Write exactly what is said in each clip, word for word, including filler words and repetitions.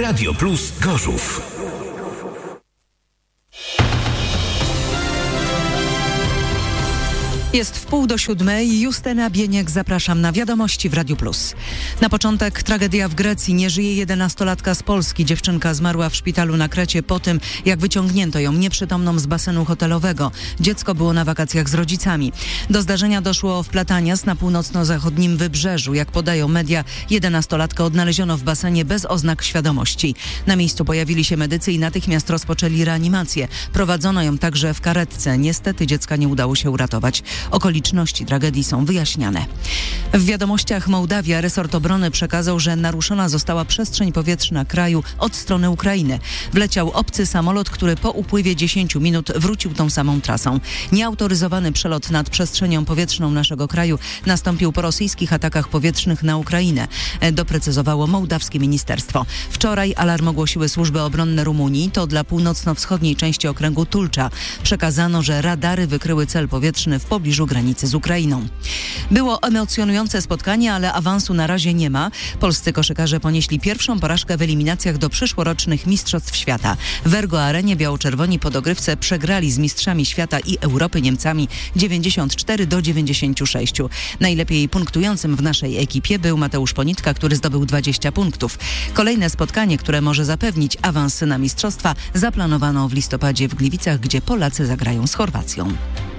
Radio Plus Gorzów. Jest w pół do siódmej. Justyna Bieniek, zapraszam na Wiadomości w Radiu Plus. Na początek tragedia w Grecji. Nie żyje jedenastolatka z Polski. Dziewczynka zmarła w szpitalu na Krecie po tym, jak wyciągnięto ją nieprzytomną z basenu hotelowego. Dziecko było na wakacjach z rodzicami. Do zdarzenia doszło w Platanias na północno-zachodnim wybrzeżu. Jak podają media, jedenastolatkę odnaleziono w basenie bez oznak świadomości. Na miejscu pojawili się medycy i natychmiast rozpoczęli reanimację. Prowadzono ją także w karetce. Niestety dziecka nie udało się uratować. Okoliczności tragedii są wyjaśniane. W wiadomościach Mołdawia resort obrony przekazał, że naruszona została przestrzeń powietrzna kraju od strony Ukrainy. Wleciał obcy samolot, który po upływie dziesięciu minut wrócił tą samą trasą. Nieautoryzowany przelot nad przestrzenią powietrzną naszego kraju nastąpił po rosyjskich atakach powietrznych na Ukrainę, doprecyzowało mołdawskie ministerstwo. Wczoraj alarm ogłosiły służby obronne Rumunii. To dla północno-wschodniej części okręgu Tulcza. Przekazano, że radary wykryły cel powietrzny w pobliżu granicy z Ukrainą. Było emocjonujące spotkanie, ale awansu na razie nie ma. Polscy koszykarze ponieśli pierwszą porażkę w eliminacjach do przyszłorocznych Mistrzostw Świata. W Ergo Arenie biało-czerwoni po dogrywce przegrali z mistrzami świata i Europy Niemcami dziewięćdziesiąt cztery do dziewięćdziesięciu sześciu. Najlepiej punktującym w naszej ekipie był Mateusz Ponitka, który zdobył dwadzieścia punktów. Kolejne spotkanie, które może zapewnić awans na mistrzostwa, zaplanowano w listopadzie w Gliwicach, gdzie Polacy zagrają z Chorwacją.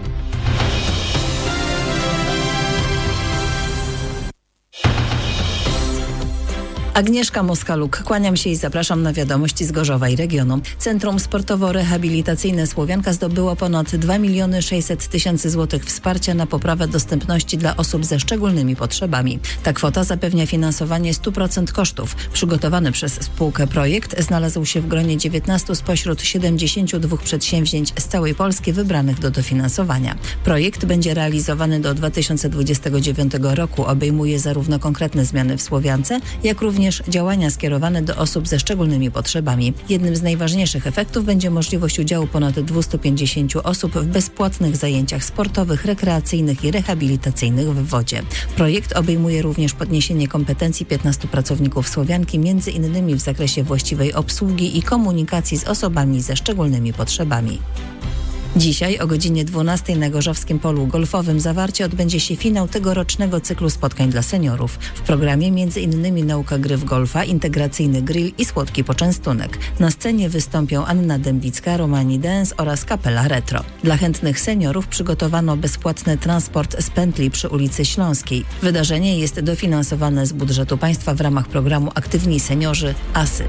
Agnieszka Moskaluk, kłaniam się i zapraszam na Wiadomości z Gorzowa i regionu. Centrum Sportowo-Rehabilitacyjne Słowianka zdobyło ponad dwa miliony sześćset tysięcy złotych wsparcia na poprawę dostępności dla osób ze szczególnymi potrzebami. Ta kwota zapewnia finansowanie stu procent kosztów. Przygotowany przez spółkę projekt znalazł się w gronie dziewiętnastu spośród siedemdziesięciu dwóch przedsięwzięć z całej Polski wybranych do dofinansowania. Projekt będzie realizowany do dwa tysiące dwudziestego dziewiątego roku. Obejmuje zarówno konkretne zmiany w Słowiance, jak również działania skierowane do osób ze szczególnymi potrzebami. Jednym z najważniejszych efektów będzie możliwość udziału ponad dwustu pięćdziesięciu osób w bezpłatnych zajęciach sportowych, rekreacyjnych i rehabilitacyjnych w wodzie. Projekt obejmuje również podniesienie kompetencji piętnastu pracowników Słowianki, między innymi w zakresie właściwej obsługi i komunikacji z osobami ze szczególnymi potrzebami. Dzisiaj o godzinie dwunastej na Gorzowskim Polu Golfowym Zawarcie odbędzie się finał tegorocznego cyklu spotkań dla seniorów. W programie m.in. nauka gry w golfa, integracyjny grill i słodki poczęstunek. Na scenie wystąpią Anna Dębicka, Romani Dance oraz Kapela Retro. Dla chętnych seniorów przygotowano bezpłatny transport z pętli przy ulicy Śląskiej. Wydarzenie jest dofinansowane z budżetu państwa w ramach programu Aktywni Seniorzy ASY.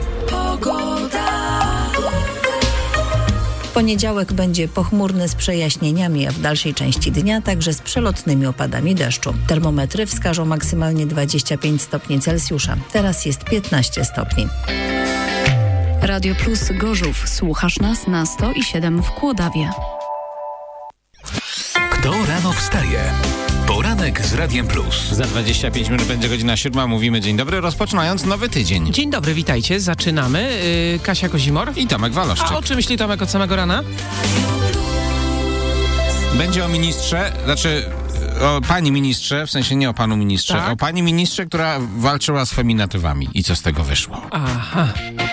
Poniedziałek będzie pochmurny z przejaśnieniami, a w dalszej części dnia także z przelotnymi opadami deszczu. Termometry wskażą maksymalnie dwadzieścia pięć stopni Celsjusza. Teraz jest piętnaście stopni. Radio Plus Gorzów. Słuchasz nas na sto i siedem w Kłodawie. Kto rano wstaje? Poranek z Radiem Plus. Za dwadzieścia pięć minut będzie godzina siódma. Mówimy dzień dobry, rozpoczynając nowy tydzień. Dzień dobry, witajcie. Zaczynamy. Yy, Kasia Kozimor I Tomek Waloszczyk. A o czym myśli Tomek od samego rana? Będzie o ministrze, znaczy o pani ministrze, w sensie nie o panu ministrze, tak? O pani ministrze, która walczyła z feminatywami i co z tego wyszło. Aha.